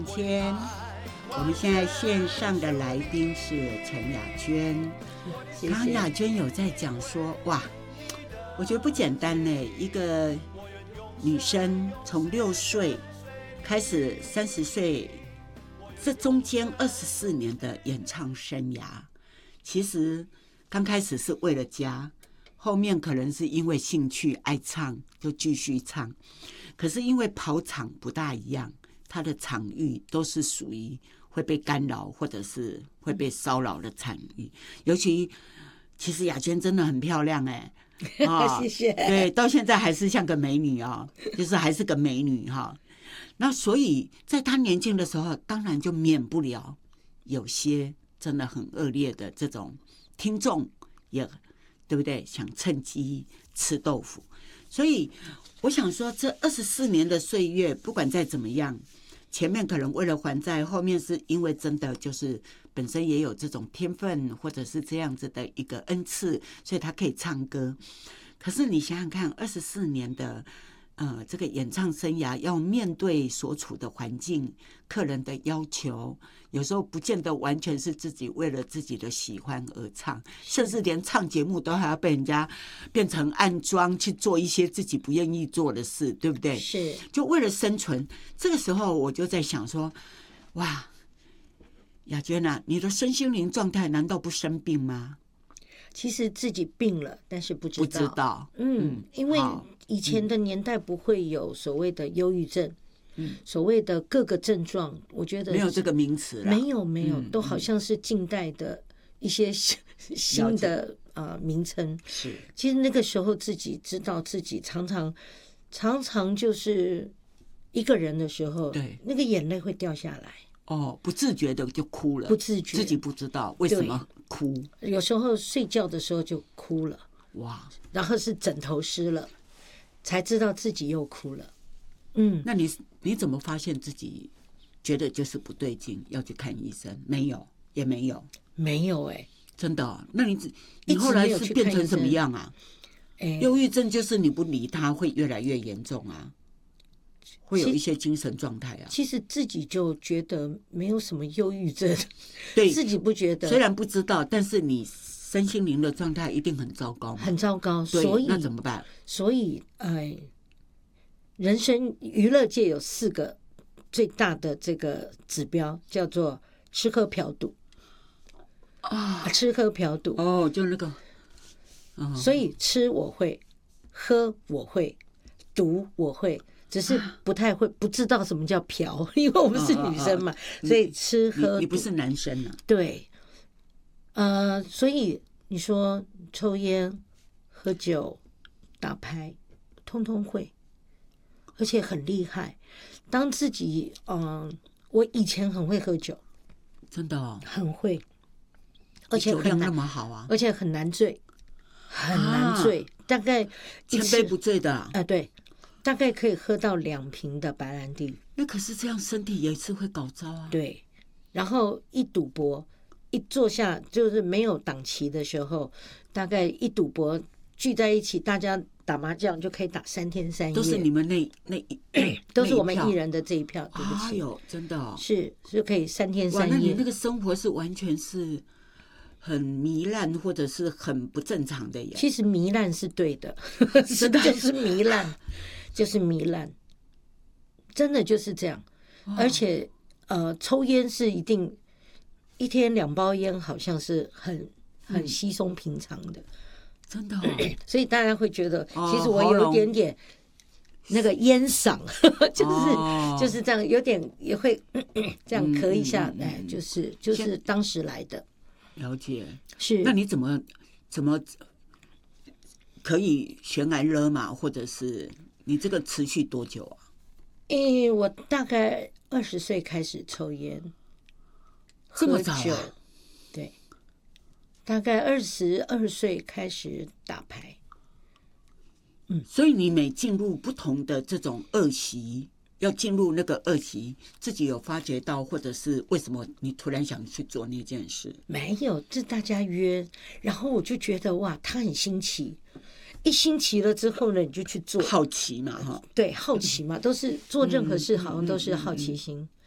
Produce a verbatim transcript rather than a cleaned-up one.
天，我们现在线上的来宾是陈雅娟。刚刚雅娟有在讲说，哇，我觉得不简单呢。一个女生从六岁开始，三十岁，这中间二十四年的演唱生涯，其实刚开始是为了家，后面可能是因为兴趣爱唱就继续唱，可是因为跑场不大一样，它的场域都是属于会被干扰或者是会被骚扰的场域，尤其其实雅娟真的很漂亮哎、欸哦，谢谢。 对，到现在还是像个美女啊、哦，就是还是个美女哈、哦。那所以在她年轻的时候，当然就免不了有些真的很恶劣的这种听众也对不对？想趁机吃豆腐。所以我想说，这二十四年的岁月，不管再怎么样，前面可能为了还债，后面是因为真的就是本身也有这种天分，或者是这样子的一个恩赐，所以他可以唱歌。可是你想想看，二十四年的呃这个演唱生涯，要面对所处的环境、客人的要求，有时候不见得完全是自己为了自己的喜欢而唱，甚至连唱节目都还要被人家变成暗装去做一些自己不愿意做的事，对不对？ 是， 就为了生存。这个时候我就在想说，哇，雅娟啊，你的身心灵状态难道不生病吗？ 其实自己病了，但是不知道。 不知道， 嗯， 嗯因为好以前的年代不会有所谓的忧郁症，嗯，所谓的各个症状，我觉得没有这个名词啦， 没有没有， 嗯都好像是近代的一些新新的呃名称。 是， 其实那个时候自己知道自己常常常常就是一个人的时候， 对， 那个眼泪会掉下来。 哦，不自觉的就哭了， 不自觉自己不知道为什么哭， 有时候睡觉的时候就哭了， 哇！ 然后是枕头湿了，才知道自己又哭了。嗯， 那你你怎么发现自己觉得就是不对劲，要去看医生？没有，也没有， 没有哎、欸， 真的、哦？那你你后来是变成什么样啊？忧郁症就是你不理他，会越来越严重啊。会有一些精神状态啊。 其实自己就觉得没有什么忧郁症， 对， 自己不觉得。 虽然不知道，但是你身心灵的状态一定很糟糕， 很糟糕。所以那怎么办？ 所以，哎，人生娱乐界有四个最大的这个指标，叫做吃喝嫖赌啊，吃喝嫖赌。 哦，就那个， 哦、所以吃我会，喝我会，赌我会。只是不太会，不知道什么叫嫖，因为我们是女生嘛，哦哦哦所以吃喝你, 你不是男生啊？ 对，呃，所以你说抽烟、喝酒、打牌，通通会，而且很厉害。当自己，嗯、呃，我以前很会喝酒， 真的哦， 很会，而且酒量那么好啊， 而且很难醉，很难醉，啊、大概千杯不醉的啊、 呃，对。大概可以喝到两瓶的白兰地， 那可是这样身体也是会搞糟啊。 对，然后一赌博，一坐下就是没有档期的时候，大概一赌博聚在一起，大家打麻将就可以打三天三夜。 都是你们那那一， 都是我们艺人的这一票，对不起。 哎呦，真的哦， 是是可以三天三夜。 哇，那你那个生活是完全是很糜烂，或者是很不正常的耶。 其实糜烂是对的，真的就是糜烂。就是糜烂，真的就是这样，哦、而且呃，抽烟是一定一天两包烟，好像是很很稀松平常的，嗯、 真的、哦。 所以大家会觉得，其实我有一点点那个烟嗓，哦、就是、哦、就是这样，有点也会咳咳这样咳一下，哎、嗯嗯嗯，就是就是当时来的。 了解， 是。 那你怎么怎么可以悬崖勒马，或者是？你这个持续多久啊？ 因为我大概二十岁开始抽烟， 这么早啊？ 对，大概二十二岁开始打牌。 嗯，所以你每进入不同的这种恶习，要进入那个恶习，自己有发觉到，或者是为什么你突然想去做那件事？ 没有，这大家约，然后我就觉得哇，他很新奇。一星期了之后呢，你就去做， 好奇嘛，哈， 对，好奇嘛，都是做任何事，好像都是好奇心。嗯嗯嗯